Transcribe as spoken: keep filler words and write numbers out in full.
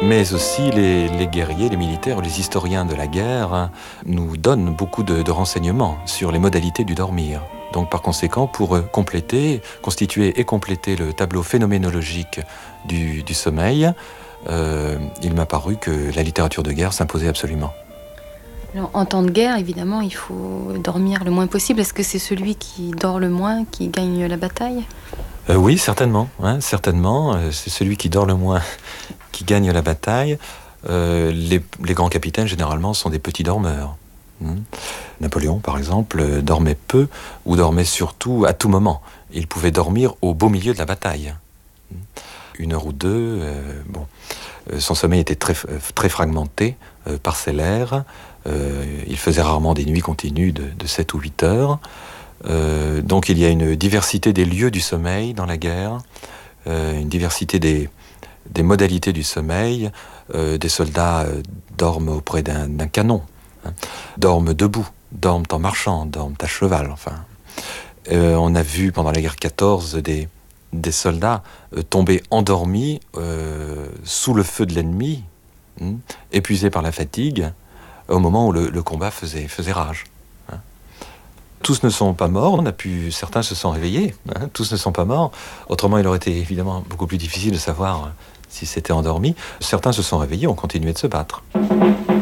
Mais aussi les, les guerriers, les militaires, les historiens de la guerre nous donnent beaucoup de, de renseignements sur les modalités du dormir. Donc par conséquent, pour compléter, constituer et compléter le tableau phénoménologique du, du sommeil, euh, il m'a paru que la littérature de guerre s'imposait absolument. Alors, en temps de guerre, évidemment, il faut dormir le moins possible. Est-ce que c'est celui qui dort le moins qui gagne la bataille ? euh, Oui, certainement. Hein, certainement. C'est celui qui dort le moins qui gagne la bataille. Euh, les, les grands capitaines, généralement, sont des petits dormeurs. Hum. Napoléon, par exemple, dormait peu ou dormait surtout à tout moment. Il pouvait dormir au beau milieu de la bataille. Hum. Une heure ou deux, euh, bon. Son sommeil était très, très fragmenté, euh, parcellaire. Euh, il faisait rarement des nuits continues de, de sept ou huit heures. Euh, donc il y a une diversité des lieux du sommeil dans la guerre, euh, une diversité des, des modalités du sommeil. Euh, des soldats euh, dorment auprès d'un, d'un canon, hein, dorment debout, dorment en marchant, dorment à cheval. Enfin, euh, on a vu pendant la guerre quatorze des, des soldats euh, tomber endormis euh, sous le feu de l'ennemi, hein, épuisés par la fatigue, au moment où le, le combat faisait, faisait rage. Hein. Tous ne sont pas morts, on a pu, certains se sont réveillés, hein, tous ne sont pas morts. Autrement, il aurait été évidemment beaucoup plus difficile de savoir si c'était endormi. Certains se sont réveillés, ont continué de se battre.